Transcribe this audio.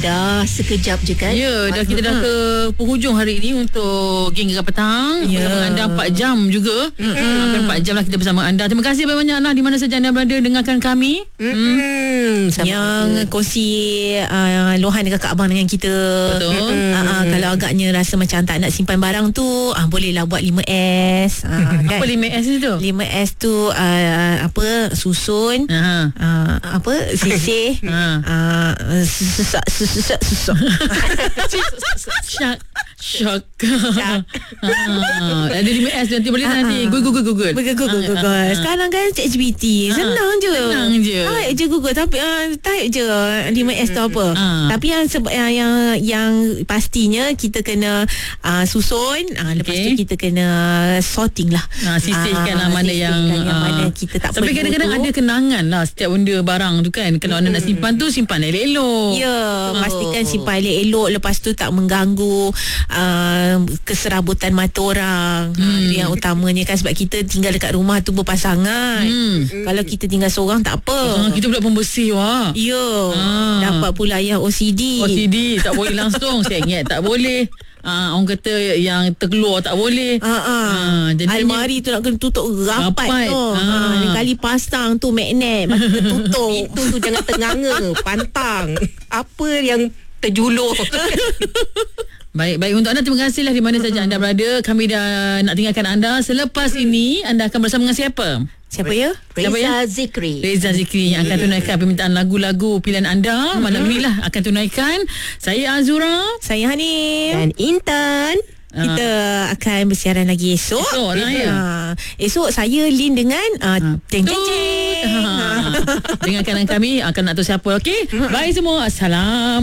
dah sekejap je kan. Ya, kita dah ke penghujung hari ini untuk Geng Gegar Petang. Bersama anda 4 jam juga. Hampir 4 jam lah kita bersama anda. Terima kasih banyak lah di mana saja anda berada dengarkan kami. Yang kongsi luahan kakak abang dengan kita. Betul. Kalau agaknya rasa macam tak nak simpan barang tu, bolehlah buat 5S. Kan? Apa 5S tu? 5S tu susun, sisih, sesak. Shock. Ada 5S nanti boleh nanti Google. Sekarang kan ChatGPT senang je. Type je Google, tapi type je 5S tu apa. Tapi yang pastinya kita kena susun, lepas tu kita kena sorting lah. Sisihkan lah mana yang mana kita tak perlu. Tapi kadang-kadang ada kenangan lah setiap benda barang tu kan. Kalau anda nak simpan tu, simpan elok-elok. Ya, pastikan simpan elok-elok. Lepas tu tak mengganggu keserabutan mata orang. Itu yang utamanya kan, sebab kita tinggal dekat rumah tu berpasangan. Kalau kita tinggal seorang tak apa. Kita pula pembersih wah. Ya. Dapat pula yang OCD tak boleh langsung. Sengit tak boleh. Orang kata yang terkeluar tak boleh. Jadi almari tu nak kena tutup rapat. Kali pasang tu magnet, masa tutup. Itu tu jangan tenganga, pantang. Apa yang terjulur. Baik untuk anda, terima kasihlah di mana saja anda berada. Kami dah nak tinggalkan anda. Selepas ini anda akan bersama dengan siapa? Reza Zikri yang akan tunaikan permintaan lagu-lagu pilihan anda. Malam inilah akan tunaikan. Saya Azura, saya Hanif dan Intan. Kita akan bersiaran lagi esok. Esok saya Lin dengan Ceng. Dengarkan kami akan nak tahu siapa. Okey. Bye semua. Assalam.